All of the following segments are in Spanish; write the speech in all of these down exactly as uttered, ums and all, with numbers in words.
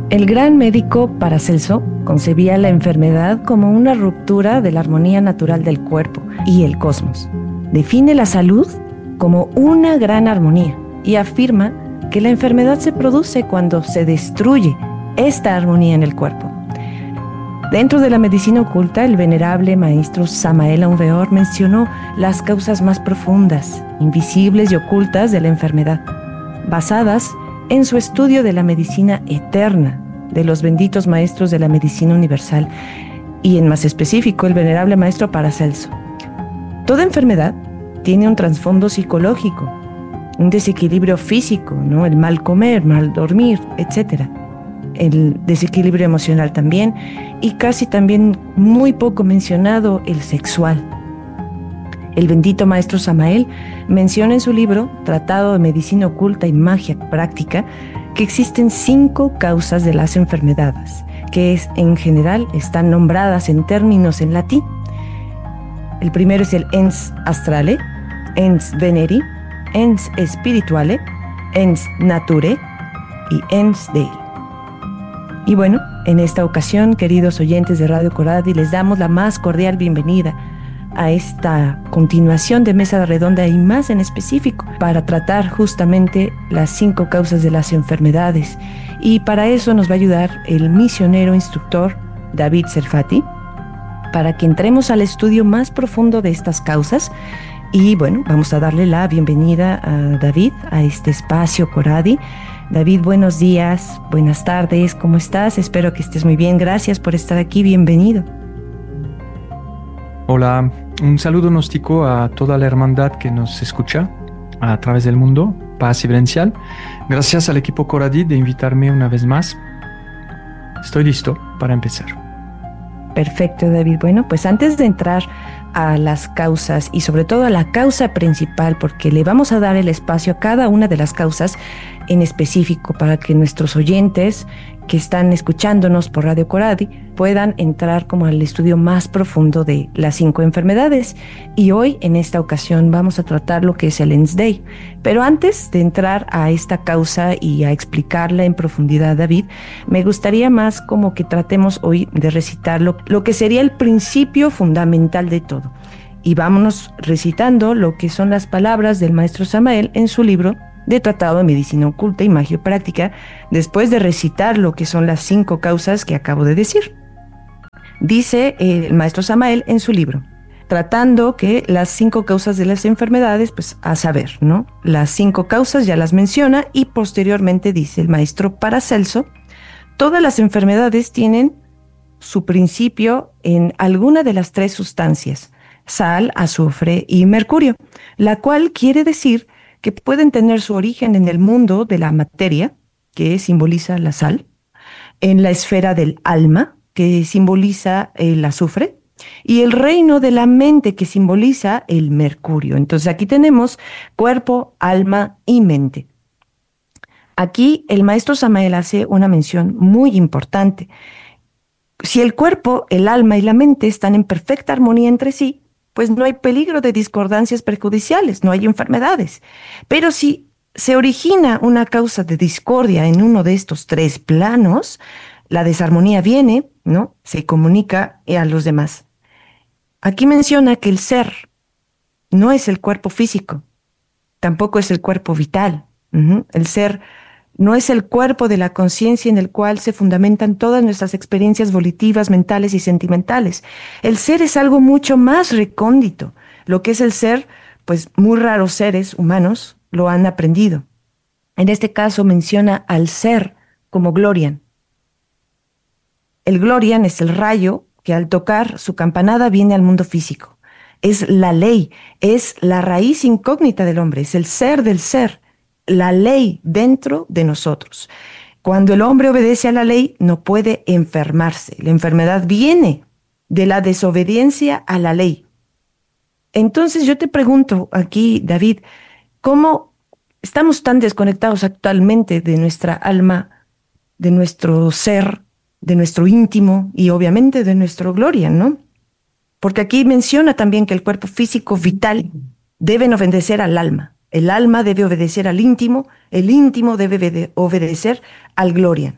El gran médico Paracelso concebía la enfermedad como una ruptura de la armonía natural del cuerpo y el cosmos. Define la salud como una gran armonía y afirma que la enfermedad se produce cuando se destruye esta armonía en el cuerpo. Dentro de la medicina oculta, el venerable maestro Samael Aun Weor mencionó las causas más profundas, invisibles y ocultas de la enfermedad, basadas en su estudio de la medicina eterna de los benditos maestros de la medicina universal y en más específico el venerable maestro Paracelso. Toda enfermedad tiene un trasfondo psicológico, un desequilibrio físico, ¿no? El mal comer, mal dormir, etcétera. El desequilibrio emocional también, y casi también muy poco mencionado, el sexual. El bendito maestro Samael menciona en su libro Tratado de Medicina Oculta y Magia Práctica que existen cinco causas de las enfermedades, que es, en general están nombradas en términos en latín. El primero es el ens astrale, ens veneri, ens spirituale, ens nature y ens dei. Y bueno, en esta ocasión, queridos oyentes de Radio Coradi, les damos la más cordial bienvenida a esta continuación de Mesa Redonda y más en específico para tratar justamente las cinco causas de las enfermedades. Y para eso nos va a ayudar el misionero instructor David Serfati, para que entremos al estudio más profundo de estas causas. Y bueno, vamos a darle la bienvenida a David a este espacio Coradi. David, buenos días, buenas tardes, ¿cómo estás? Espero que estés muy bien, gracias por estar aquí, bienvenido. Hola, un saludo gnóstico a toda la hermandad que nos escucha a través del mundo, paz y vivencial. Gracias al equipo Coradi de invitarme una vez más. Estoy listo para empezar. Perfecto, David. Bueno, pues antes de entrar a las causas y sobre todo a la causa principal, porque le vamos a dar el espacio a cada una de las causas en específico para que nuestros oyentes que están escuchándonos por Radio Coradi puedan entrar como al estudio más profundo de las cinco enfermedades. Y hoy, en esta ocasión, vamos a tratar lo que es el ens dei. Pero antes de entrar a esta causa y a explicarla en profundidad, David, me gustaría más como que tratemos hoy de recitar lo, lo que sería el principio fundamental de todo. Y vámonos recitando lo que son las palabras del maestro Samael en su libro de Tratado de Medicina Oculta y Magia Práctica, después de recitar lo que son las cinco causas que acabo de decir. Dice el maestro Samael en su libro, tratando que las cinco causas de las enfermedades, pues a saber, ¿no? Las cinco causas ya las menciona y posteriormente dice el maestro Paracelso, todas las enfermedades tienen su principio en alguna de las tres sustancias, sal, azufre y mercurio, la cual quiere decir que pueden tener su origen en el mundo de la materia, que simboliza la sal, en la esfera del alma, que simboliza el azufre, y el reino de la mente, que simboliza el mercurio. Entonces aquí tenemos cuerpo, alma y mente. Aquí el maestro Samael hace una mención muy importante. Si el cuerpo, el alma y la mente están en perfecta armonía entre sí, pues no hay peligro de discordancias perjudiciales, no hay enfermedades. Pero si se origina una causa de discordia en uno de estos tres planos, la desarmonía viene, ¿no? Se comunica a los demás. Aquí menciona que el ser no es el cuerpo físico, tampoco es el cuerpo vital. Uh-huh. El ser no es el cuerpo de la conciencia en el cual se fundamentan todas nuestras experiencias volitivas, mentales y sentimentales. El ser es algo mucho más recóndito. Lo que es el ser, pues muy raros seres humanos lo han aprendido. En este caso menciona al ser como Glorian. El Glorian es el rayo que al tocar su campanada viene al mundo físico. Es la ley, es la raíz incógnita del hombre, es el ser del ser. La ley dentro de nosotros. Cuando el hombre obedece a la ley, no puede enfermarse. La enfermedad viene de la desobediencia a la ley. Entonces yo te pregunto aquí, David, ¿cómo estamos tan desconectados actualmente de nuestra alma, de nuestro ser, de nuestro íntimo y obviamente de nuestro gloria, ¿no? Porque aquí menciona también que el cuerpo físico vital deben obedecer al alma. El alma debe obedecer al íntimo, el íntimo debe obede- obedecer al Glorian.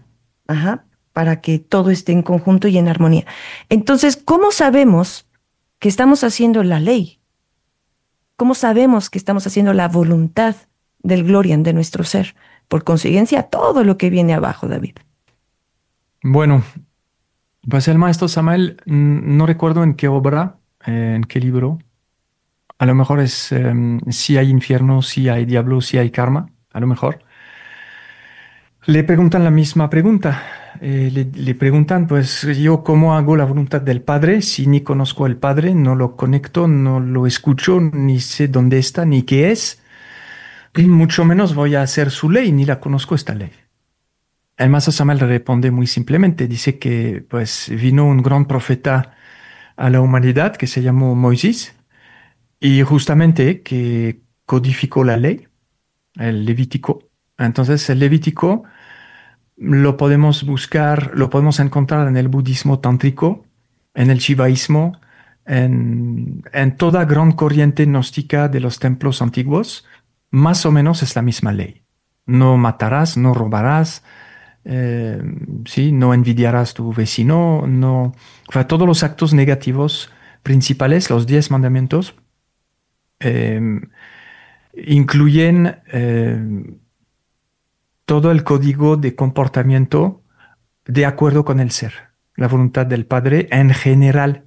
Ajá, para que todo esté en conjunto y en armonía. Entonces, ¿cómo sabemos que estamos haciendo la ley? ¿Cómo sabemos que estamos haciendo la voluntad del Glorian de nuestro ser? Por consiguiencia, todo lo que viene abajo, David. Bueno, pues el maestro Samael, mm, no recuerdo en qué obra, eh, en qué libro. A lo mejor es em, si hay infierno, si hay diablo, si hay karma, a lo mejor. Le preguntan la misma pregunta. Eh, le, le preguntan, pues yo cómo hago la voluntad del Padre si ni conozco al Padre, no lo conecto, no lo escucho, ni sé dónde está, ni qué es, y mucho menos voy a hacer su ley, ni la conozco esta ley. El Maestro Samuel responde muy simplemente, dice que pues vino un gran profeta a la humanidad que se llamó Moisés y justamente que codificó la ley, el Levítico. Entonces el Levítico lo podemos buscar, lo podemos encontrar en el budismo tántrico, en el shivaísmo, en, en toda gran corriente gnóstica de los templos antiguos, más o menos es la misma ley. No matarás, no robarás, eh, sí, no envidiarás a tu vecino, no, o sea, todos los actos negativos principales, los diez mandamientos, eh, incluyen eh, todo el código de comportamiento de acuerdo con el ser, la voluntad del Padre en general.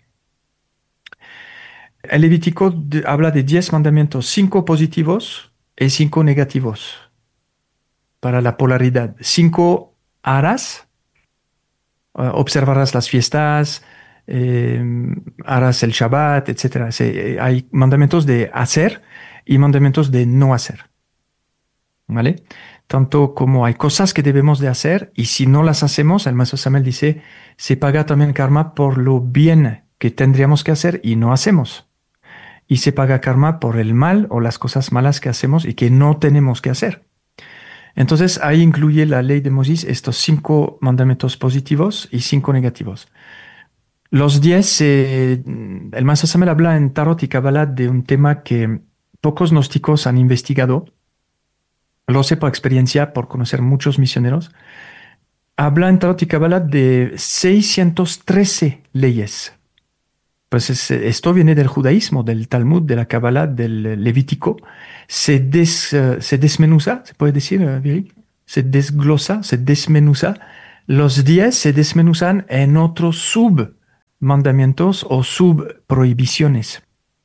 El Levítico de- habla de diez mandamientos, cinco positivos y cinco negativos para la polaridad. Cinco harás, eh, observarás las fiestas, eh, harás el Shabbat, etcétera. Se- eh, hay mandamientos de hacer y mandamientos de no hacer, ¿vale? Tanto como hay cosas que debemos de hacer y si no las hacemos, el maestro Samuel dice, se paga también karma por lo bien que tendríamos que hacer y no hacemos. Y se paga karma por el mal o las cosas malas que hacemos y que no tenemos que hacer. Entonces ahí incluye la ley de Moisés estos cinco mandamientos positivos y cinco negativos. Los diez, eh, el maestro Samuel habla en Tarot y Kabbalah de un tema que pocos gnósticos han investigado. Lo sé por experiencia, por conocer muchos misioneros. Habla en Tarot y Kabbalah de seiscientas trece leyes. Pues es- esto viene del judaísmo, del Talmud, de la Kabbalah, del Levítico. Se, des, eh, se desmenuza, se puede decir, eh, Viri? Se desglosa, se desmenuza. Los diez se desmenuzan en otros submandamientos o subprohibiciones.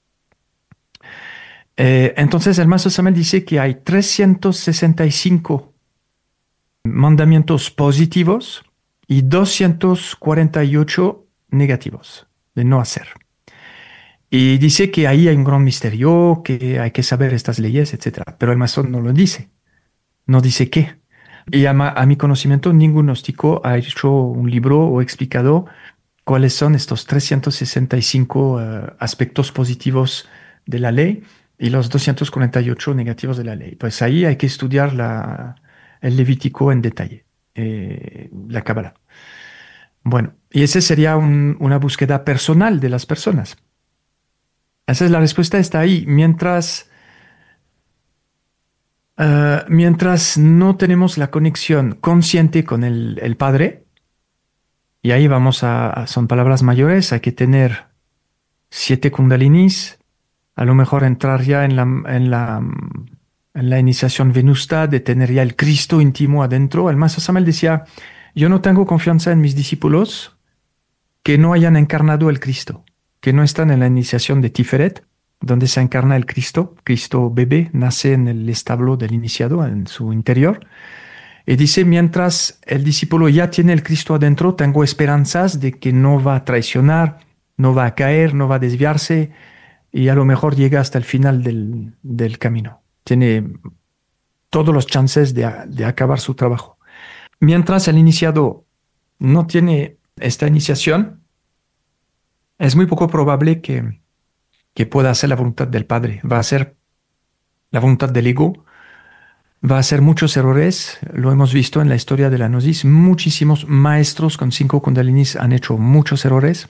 Eh, entonces el Maestro Samuel dice que hay trescientos sesenta y cinco mandamientos positivos y doscientos cuarenta y ocho negativos de no hacer. Y dice que ahí hay un gran misterio, que hay que saber estas leyes, etcétera. Pero el maestro no lo dice, no dice qué. Y a, ma- a mi conocimiento, ningún gnóstico ha hecho un libro o explicado cuáles son estos trescientos sesenta y cinco eh, aspectos positivos de la ley y los doscientos cuarenta y ocho negativos de la ley. Pues ahí hay que estudiar la, el Levítico en detalle, eh, la Cábala. Bueno, y esa sería un- una búsqueda personal de las personas. Esa es la respuesta, está ahí. Mientras, eh, mientras no tenemos la conexión consciente con el, el Padre, y ahí vamos a, a- son palabras mayores, hay que tener siete kundalinis, a lo mejor entrar ya en la, en la, en la iniciación venusta, de tener ya el Cristo íntimo adentro. El maestro Samuel decía, yo no tengo confianza en mis discípulos que no hayan encarnado el Cristo, que no están en la iniciación de Tiferet, donde se encarna el Cristo. Cristo bebé nace en el establo del iniciado, en su interior. Y dice, mientras el discípulo ya tiene el Cristo adentro, tengo esperanzas de que no va a traicionar, no va a caer, no va a desviarse y a lo mejor llega hasta el final del, del camino. Tiene todos los chances de, de acabar su trabajo. Mientras el iniciado no tiene esta iniciación, es muy poco probable que, que pueda hacer la voluntad del Padre. Va a ser la voluntad del ego, va a hacer muchos errores. Lo hemos visto en la historia de la Gnosis. Muchísimos maestros con cinco kundalinis han hecho muchos errores.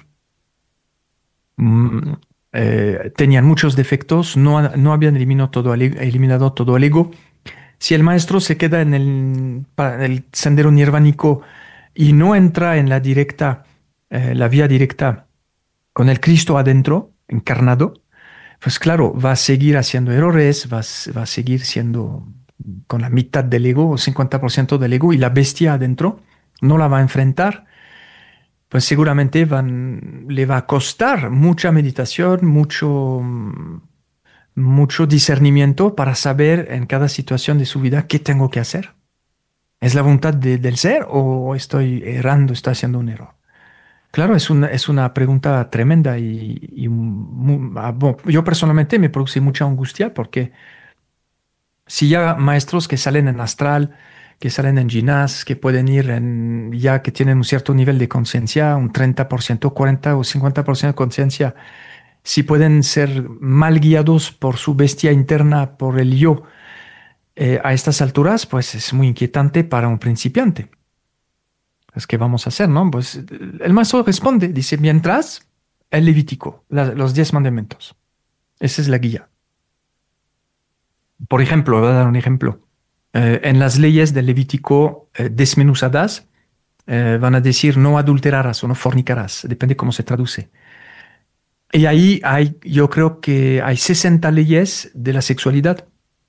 Mm, eh, tenían muchos defectos, no, ha- no habían eliminado todo, el, e- eliminado todo el ego. Si el maestro se queda en el, pa- el sendero nirvánico y no entra en la directa, eh, la vía directa con el Cristo adentro, encarnado, pues claro, va a seguir haciendo errores, va, a- va a seguir siendo con la mitad del ego o cincuenta por ciento del ego y la bestia adentro no la va a enfrentar, pues seguramente van, le va a costar mucha meditación, mucho, mm, mucho discernimiento para saber en cada situación de su vida qué tengo que hacer. ¿Es la voluntad de- del ser o estoy errando, estoy haciendo un error? Claro, es una, es una pregunta tremenda y, y mu- ah, bueno, yo personalmente me produce mucha angustia porque si ya maestros que salen en astral, que salen en ginás, que pueden ir en, ya que tienen un cierto nivel de conciencia, un treinta por ciento, cuarenta o cincuenta por ciento de conciencia, si pueden ser mal guiados por su bestia interna, por el yo, eh, a estas alturas, pues es muy inquietante para un principiante. Pues, ¿qué vamos a hacer, no? Pues el maestro responde, dice, mientras el Levítico, la- los diez mandamientos. Esa es la guía. Por ejemplo, voy a dar un ejemplo. Eh, en las leyes del Levítico eh, desmenuzadas, eh, van a decir no adulterarás o no fornicarás, depende cómo se traduce. Y ahí hay, yo creo que hay sesenta leyes de la sexualidad.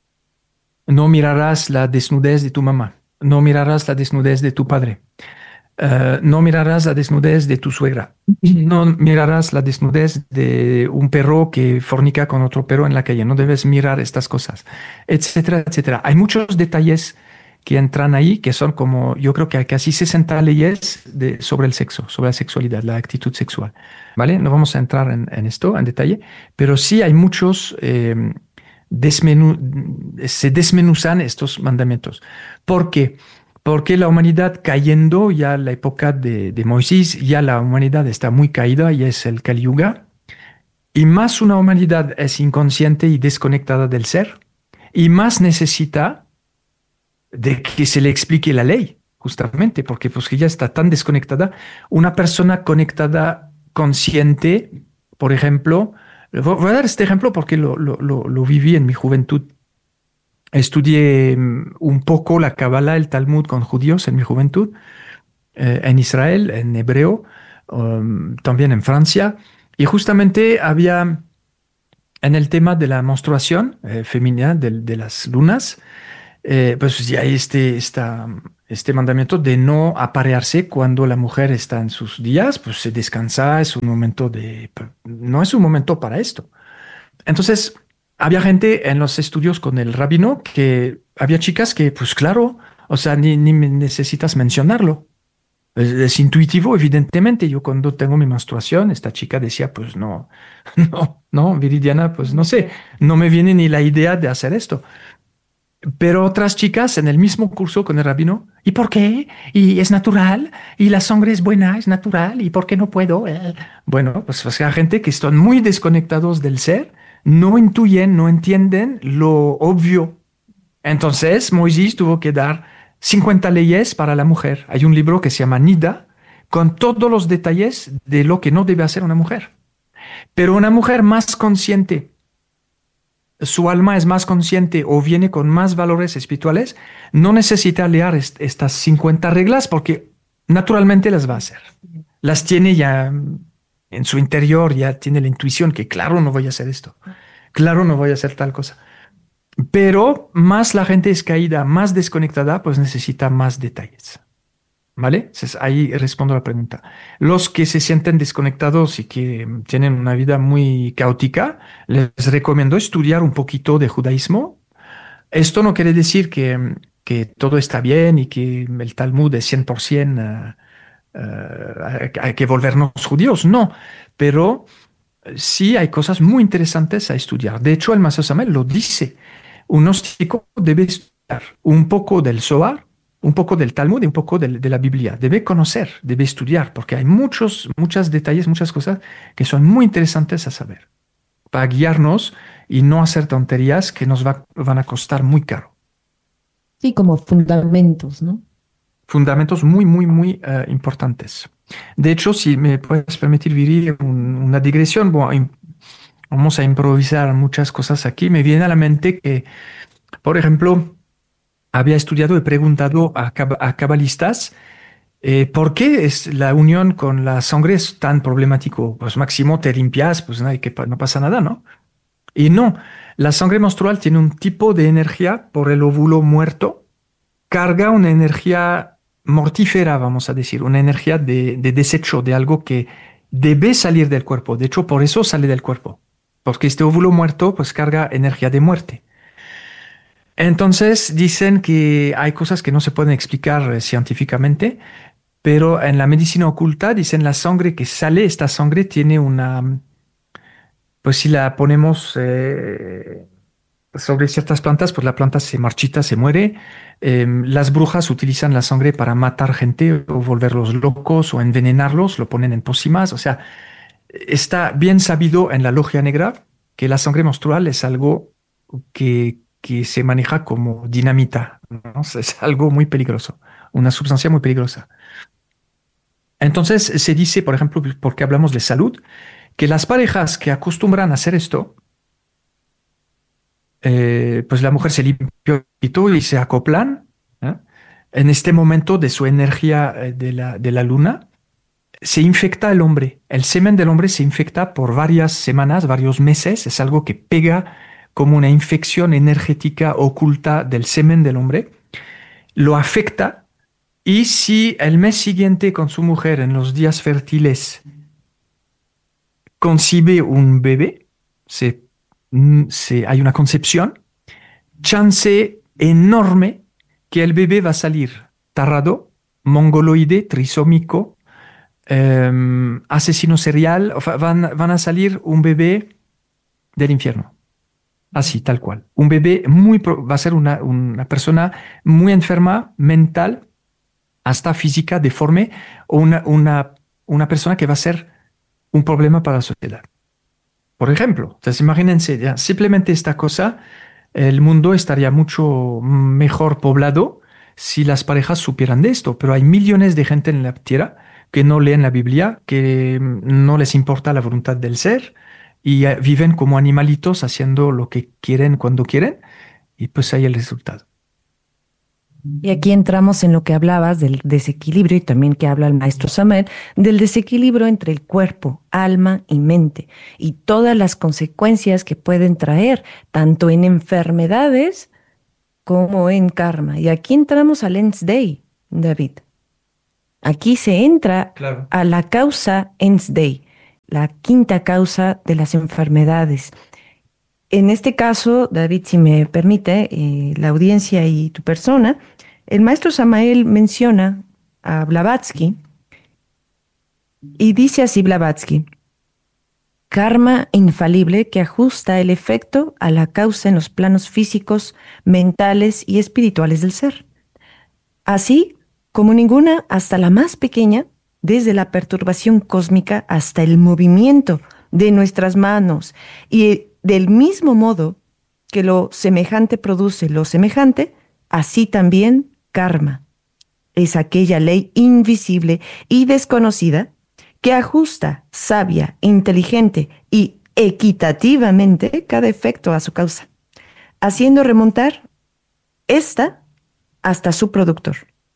No mirarás la desnudez de tu mamá, no mirarás la desnudez de tu padre. Eh, no mirarás la desnudez de tu suegra. No mirarás la desnudez de un perro que fornica con otro perro en la calle. No debes mirar estas cosas, etcétera, etcétera. Hay muchos detalles que entran ahí, que son como, yo creo que hay casi sesenta leyes de, sobre el sexo, sobre la sexualidad, la actitud sexual. ¿Vale? No vamos a entrar en, en esto en detalle, pero sí hay muchos, eh, desmenu- se desmenuzan estos mandamientos. ¿Por qué? Porque la humanidad cayendo, ya en la época de, de Moisés, ya la humanidad está muy caída y es el Kali Yuga, y más una humanidad es inconsciente y desconectada del ser, y más necesita de que se le explique la ley, justamente, porque pues que ya está tan desconectada. Una persona conectada, consciente, por ejemplo, voy voy a dar este ejemplo porque lo, lo, lo, lo viví en mi juventud. Estudié mm, un poco la Kabbalah, el Talmud con judíos en mi juventud, eh, en Israel, en hebreo, um, también en Francia. Y justamente había en el tema de la menstruación eh, femenina, de, de las lunas, eh, pues ya hay este, esta, este mandamiento de no aparearse cuando la mujer está en sus días, pues se descansa, es un momento de... No es un momento para esto. Entonces, había gente en los estudios con el rabino que había chicas que, pues claro, o sea, ni, ni me necesitas mencionarlo. Es, es intuitivo, evidentemente. Yo cuando tengo mi menstruación, esta chica decía, pues no, no, no, Viridiana, pues no sé, no me viene ni la idea de hacer esto. Pero otras chicas en el mismo curso con el rabino, ¿y por qué? ¿Y es natural? ¿Y la sangre es buena? ¿Es natural? ¿Y por qué no puedo? Eh, Bueno, pues, pues hay gente que están muy desconectados del ser, no intuyen, no entienden lo obvio. Entonces, Moisés tuvo que dar cincuenta leyes para la mujer. Hay un libro que se llama Nida, con todos los detalles de lo que no debe hacer una mujer. Pero una mujer más consciente, su alma es más consciente o viene con más valores espirituales, no necesita leer est- estas cincuenta reglas porque naturalmente las va a hacer. Las tiene ya en su interior, ya tiene la intuición que claro no voy a hacer esto, claro no voy a hacer tal cosa. Pero más la gente es caída, más desconectada, pues necesita más detalles. ¿Vale? Entonces, ahí respondo a la pregunta. Los que se sienten desconectados y que tienen una vida muy caótica, les recomiendo estudiar un poquito de judaísmo. Esto no quiere decir que, que todo está bien y que el Talmud es cien por ciento, uh, uh, hay que volvernos judíos, no, pero sí hay cosas muy interesantes a estudiar. De hecho, el Maestro Samuel lo dice. Un gnóstico debe estudiar un poco del Zohar, un poco del Talmud y un poco del- de, la Biblia. Debe conocer, debe estudiar, porque hay muchos, muchos detalles, muchas cosas que son muy interesantes a saber, para guiarnos y no hacer tonterías que nos va- van a costar muy caro. Sí, como fundamentos, ¿no? Fundamentos muy, muy, muy eh, importantes. De hecho, si me puedes permitir, Viri, un- una digresión, bueno, im- vamos a improvisar muchas cosas aquí. Me viene a la mente que, por ejemplo, había estudiado y preguntado a, cab- a cabalistas Eh, ¿por qué es la unión con la sangre es tan problemático? Pues máximo te limpias, pues no, hay que, pa- no pasa nada, ¿no? Y no, la sangre menstrual tiene un tipo de energía por el óvulo muerto, carga una energía mortífera, vamos a decir, una energía de, de desecho, de algo que debe salir del cuerpo. De hecho, por eso sale del cuerpo, porque este óvulo muerto pues carga energía de muerte. Entonces dicen que hay cosas que no se pueden explicar eh, científicamente, pero en la medicina oculta dicen la sangre que sale, esta sangre tiene una, pues si la ponemos eh, sobre ciertas plantas, pues la planta se marchita, se muere. Eh, las brujas utilizan la sangre para matar gente o volverlos locos o envenenarlos, lo ponen en pócimas. O sea, está bien sabido en la logia negra que la sangre menstrual es algo que, que se maneja como dinamita, ¿no? Es algo muy peligroso, una sustancia muy peligrosa. Entonces se dice, por ejemplo, porque hablamos de salud, que las parejas que acostumbran a hacer esto, eh, pues la mujer se limpia y todo y se acoplan, ¿eh? En este momento de su energía eh, de la, de la luna, se infecta el hombre. El semen del hombre se infecta por varias semanas, varios meses. Es algo que pega como una infección energética oculta del semen del hombre. Lo afecta y si el mes siguiente con su mujer en los días fértiles concibe un bebé, se, mm, se- hay una concepción, chance enorme que el bebé va a salir tarado, mongoloide, trisómico, eh, asesino serial, o fa- van, van a salir un bebé del infierno. Así, tal cual. Un bebé muy, pro- va a ser una, una persona muy enferma, mental, hasta física, deforme, o una, una, una persona que va a ser un problema para la sociedad. Por ejemplo, entonces imagínense, ya, simplemente esta cosa, el mundo estaría mucho mejor poblado si las parejas supieran de esto, pero hay millones de gente en la tierra que no leen la Biblia, que mm, no les importa la voluntad del ser y eh, viven como animalitos haciendo lo que quieren cuando quieren y pues ahí el resultado. Y aquí entramos en lo que hablabas del desequilibrio y también que habla el maestro Samuel, del desequilibrio entre el cuerpo, alma y mente y todas las consecuencias que pueden traer, tanto en enfermedades como en karma. Y aquí entramos al Ens Dei, David. Aquí se entra Claro. a la causa Ens Dei, la quinta causa de las enfermedades. En este caso, David, si me permite, eh, la audiencia y tu persona, el maestro Samael menciona a Blavatsky y dice así Blavatsky: karma infalible que ajusta el efecto a la causa en los planos físicos, mentales y espirituales del ser. Así como ninguna, hasta la más pequeña, desde la perturbación cósmica hasta el movimiento de nuestras manos. Y del mismo modo que lo semejante produce lo semejante, así también karma. Es aquella ley invisible y desconocida que ajusta sabia, inteligente y equitativamente cada efecto a su causa, haciendo remontar esta hasta su productor.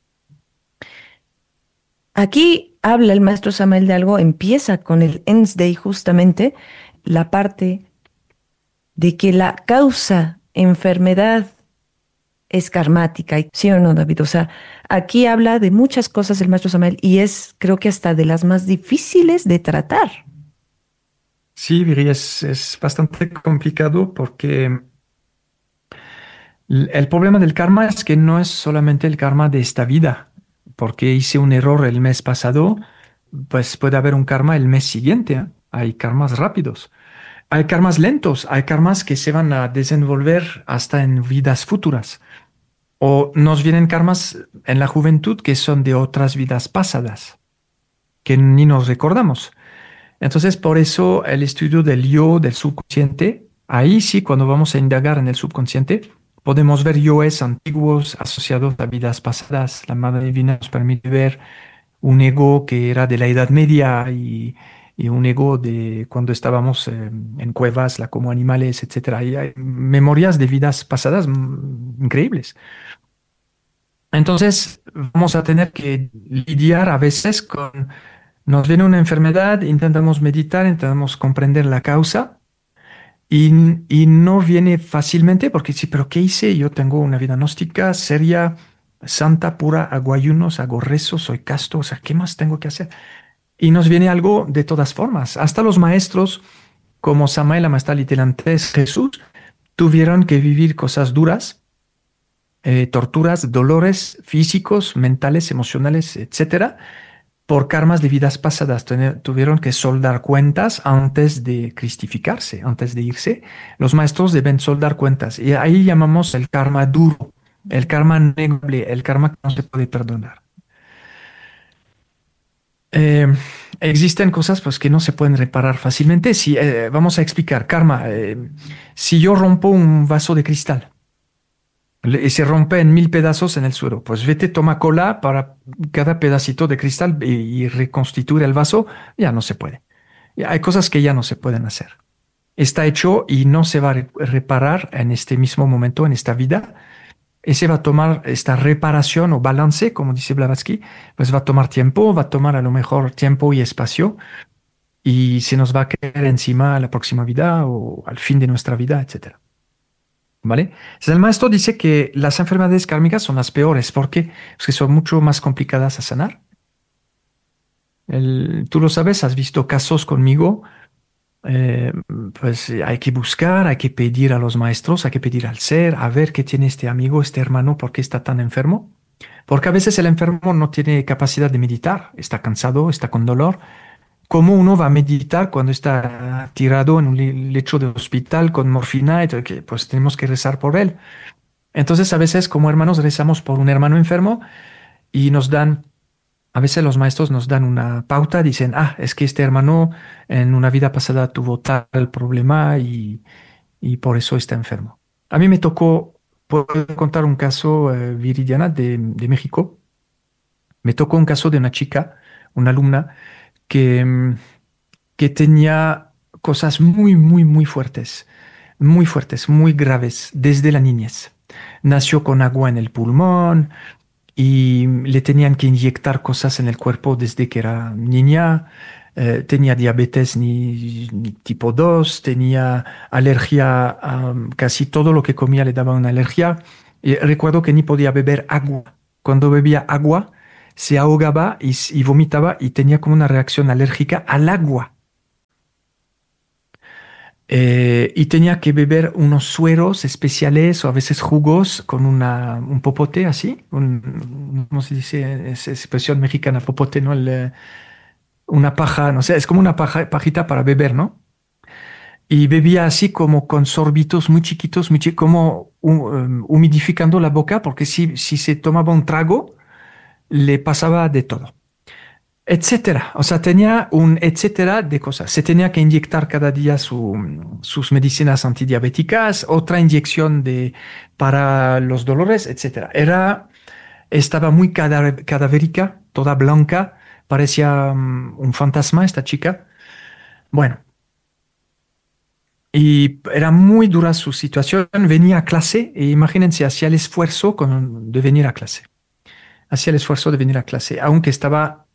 Aquí habla el maestro Samael de algo, empieza con el Ens Dei justamente, la parte de que la causa enfermedad es karmática, ¿sí o no, David? O sea, aquí habla de muchas cosas el maestro Samael y es, creo que hasta de las más difíciles de tratar. Sí, Viri, es, es bastante complicado porque l- el problema del karma es que no es solamente el karma de esta vida, porque hice un error el mes pasado, pues puede haber un karma el mes siguiente, ¿eh? Hay karmas rápidos, hay karmas lentos, hay karmas que se van a desenvolver hasta en vidas futuras, o nos vienen karmas en la juventud que son de otras vidas pasadas, que ni nos recordamos. Entonces, por eso el estudio del yo, del subconsciente, ahí sí, cuando vamos a indagar en el subconsciente, podemos ver yoes antiguos asociados a vidas pasadas. La Madre Divina nos permite ver un ego que era de la Edad Media y, y un ego de cuando estábamos eh, en cuevas, la como animales, etcétera. Y hay memorias de vidas pasadas mm, increíbles. Entonces, vamos a tener que lidiar a veces con, nos viene una enfermedad, intentamos meditar, intentamos comprender la causa y, y no viene fácilmente porque sí, pero ¿qué hice? Yo tengo una vida gnóstica, seria, santa, pura, hago ayunos, hago rezos, soy casto, o sea, ¿qué más tengo que hacer? Y nos viene algo de todas formas. Hasta los maestros como Samael Amastalitel Jesús tuvieron que vivir cosas duras, eh, torturas, dolores físicos, mentales, emocionales, etcétera, por karmas de vidas pasadas. Tene- Tuvieron que soldar cuentas antes de cristificarse, antes de irse. Los maestros deben soldar cuentas. Y ahí llamamos el karma duro, el karma negable, el karma que no se puede perdonar. Eh, Existen cosas pues, que no se pueden reparar fácilmente. Si, eh, vamos a explicar, karma. Eh, si yo rompo un vaso de cristal, le- y se rompe en mil pedazos en el suelo. Pues vete, toma cola para cada pedacito de cristal y, y reconstituir el vaso. Ya no se puede. Ya hay cosas que ya no se pueden hacer. Está hecho y no se va a re- reparar en este mismo momento, en esta vida. Ese va a tomar esta reparación o balance, como dice Blavatsky, pues va a tomar tiempo, va a tomar a lo mejor tiempo y espacio y se nos va a caer encima a la próxima vida o al fin de nuestra vida, etcétera. ¿Vale? Entonces, el maestro dice que las enfermedades kármicas son las peores. ¿Por qué? Porque son mucho más complicadas a sanar. El- tú lo sabes, has visto casos conmigo. eh, pues hay que buscar, hay que pedir a los maestros, hay que pedir al ser, a ver qué tiene este amigo, este hermano, por qué está tan enfermo. Porque a veces el enfermo no tiene capacidad de meditar, está cansado, está con dolor. ¿Cómo uno va a meditar cuando está tirado en un le- lecho de hospital con morfina? Y todo, que, pues tenemos que rezar por él. Entonces, a veces como hermanos rezamos por un hermano enfermo y nos dan, a veces los maestros nos dan una pauta, dicen, ah, es que este hermano en una vida pasada tuvo tal problema y, y por eso está enfermo. A mí me tocó, puedo contar un caso, eh, Viridiana, de, de México. Me tocó un caso de una chica, una alumna, que, mm, que tenía cosas muy, muy, muy fuertes, muy fuertes, muy graves desde la niñez. Nació con agua en el pulmón y le tenían que inyectar cosas en el cuerpo desde que era niña. Eh, tenía diabetes ni, ni tipo dos, tenía alergia a um, casi todo lo que comía le daba una alergia. Y recuerdo que ni podía beber agua. Cuando bebía agua, se ahogaba y, s- y vomitaba y tenía como una reacción alérgica al agua. Eh, y tenía que beber unos sueros especiales o a veces jugos con una, un popote así, un, ¿cómo se dice? Es expresión mexicana, popote, ¿no? El, eh, una paja, no sé, es como una paja, pajita para beber, ¿no? Y bebía así como con sorbitos muy chiquitos, muy chi- como hu- um, humidificando la boca, porque si, si se tomaba un trago, le pasaba de todo. Etcétera. O sea, tenía un etcétera de cosas. Se tenía que inyectar cada día su- sus medicinas antidiabéticas, otra inyección de, para los dolores, etcétera. Era, estaba muy cada- cadavérica, toda blanca, parecía mm, un fantasma esta chica. Bueno, y era muy dura su situación. Venía a clase e imagínense, hacía el esfuerzo con- de venir a clase. Hacía el esfuerzo de venir a clase, aunque estaba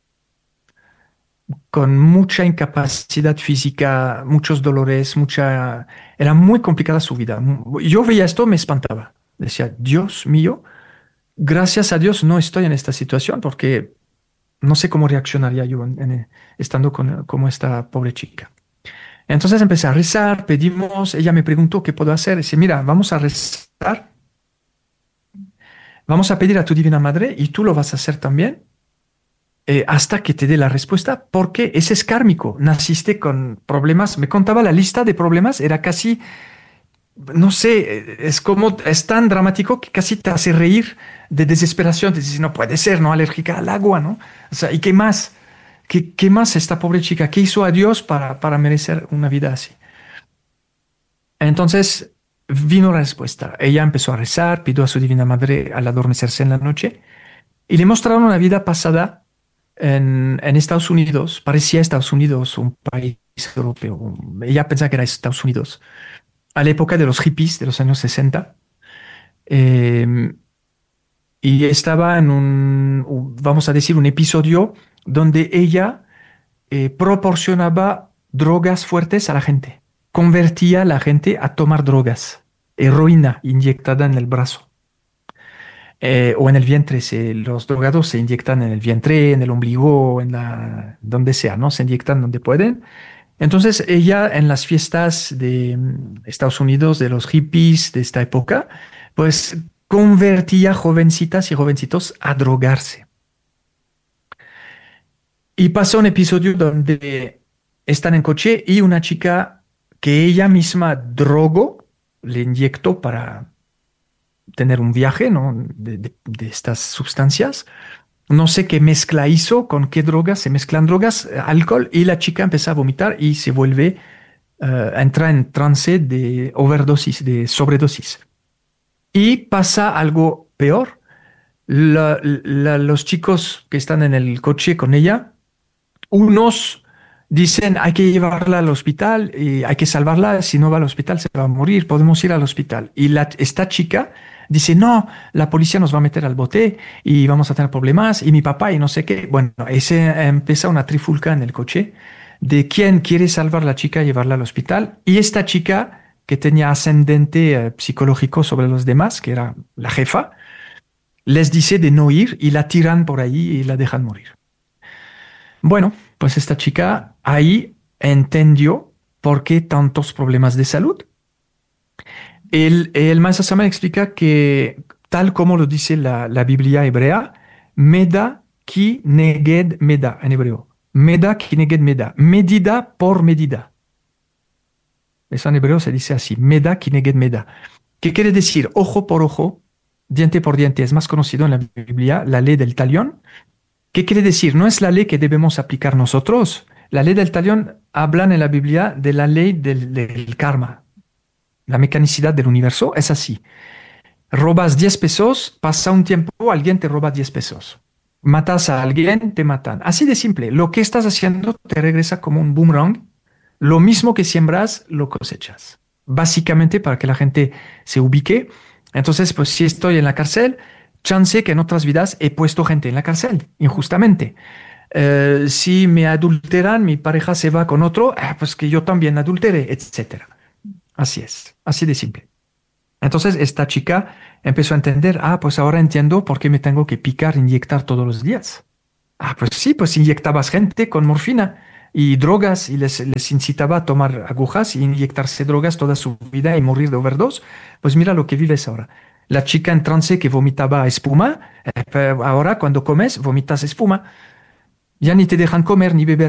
con mucha incapacidad física, muchos dolores, mucha... Era muy complicada su vida. Yo veía esto, me espantaba. Decía, Dios mío, gracias a Dios no estoy en esta situación porque no sé cómo reaccionaría yo en- en- estando con, como esta pobre chica. Entonces empecé a rezar, pedimos, ella me preguntó qué puedo hacer. Dice, mira, vamos a rezar, vamos a pedir a tu Divina Madre y tú lo vas a hacer también eh, hasta que te dé la respuesta, porque ese es kármico. Naciste con problemas. Me contaba la lista de problemas, era casi, no sé, eh, es como, es tan dramático que casi te hace reír de desesperación. Te dices, no puede ser, ¿no? Alérgica al agua, ¿no? O sea, ¿y qué más? ¿Qué, qué más esta pobre chica? ¿Qué hizo a Dios para, para merecer una vida así? Entonces vino la respuesta. Ella empezó a rezar, pidió a su Divina Madre al adormecerse en la noche y le mostraron una vida pasada en, en Estados Unidos. Parecía Estados Unidos un país europeo. Ella pensaba que era Estados Unidos. A la época de los hippies de los años sesenta. Eh, y estaba en un, vamos a decir, un episodio donde ella eh, proporcionaba drogas fuertes a la gente, convertía a la gente a tomar drogas, heroína inyectada en el brazo. Eh, o en el vientre, se, los drogados se inyectan en el vientre, en el ombligo, en la, donde sea, ¿no? Se inyectan donde pueden. Entonces ella en las fiestas de mm, Estados Unidos, de los hippies de esta época, pues convertía jovencitas y jovencitos a drogarse. Y pasó un episodio donde están en coche y una chica que ella misma drogó, le inyectó para tener un viaje, ¿no? de, de- de estas sustancias. No sé qué mezcla hizo, con qué drogas, se mezclan drogas, eh, alcohol, y la chica empieza a vomitar y se vuelve, eh, entra en trance de overdosis, de sobredosis. Y pasa algo peor. La- la- los chicos que están en el coche con ella, unos dicen hay que llevarla al hospital y hay que salvarla, si no va al hospital se va a morir, podemos ir al hospital. Y la, esta chica dice, no, la policía nos va a meter al bote y vamos a tener problemas y mi papá y no sé qué. Bueno, ese empieza una trifulca en el coche de quién quiere salvar a la chica y llevarla al hospital. Y esta chica que tenía ascendente eh, psicológico sobre los demás, que era la jefa, les dice de no ir y la tiran por ahí y la dejan morir. Bueno, pues esta chica ahí entendió por qué tantos problemas de salud. El, el Maestro Sama explica que, tal como lo dice la, la Biblia hebrea, Meda ki neged meda en hebreo. Meda ki neged meda. Medida por medida. Eso en hebreo se dice así. Meda ki neged meda. ¿Qué quiere decir? Ojo por ojo, diente por diente. Es más conocido en la Biblia la ley del talión. ¿Qué quiere decir? No es la ley que debemos aplicar nosotros. La ley del talión hablan en la Biblia de la ley del, del karma. La mecanicidad del universo es así. Robas diez pesos, pasa un tiempo, alguien te roba diez pesos. Matas a alguien, te matan. Así de simple. Lo que estás haciendo te regresa como un boomerang. Lo mismo que siembras, lo cosechas. Básicamente para que la gente se ubique. Entonces, pues si estoy en la cárcel, chance que en otras vidas he puesto gente en la cárcel, injustamente. Eh, si me adulteran, mi pareja se va con otro, ah, pues que yo también adultere, etcétera. Así es, así de simple. Entonces esta chica empezó a entender, ah, pues ahora entiendo por qué me tengo que picar, inyectar todos los días. Ah, pues sí, pues inyectabas gente con morfina y drogas y les, les incitaba a tomar agujas y inyectarse drogas toda su vida y morir de overdose. Pues mira lo que vives ahora. La chica en trance que vomitaba espuma, eh, pero ahora cuando comes vomitas espuma. Ya ni te dejan comer ni beber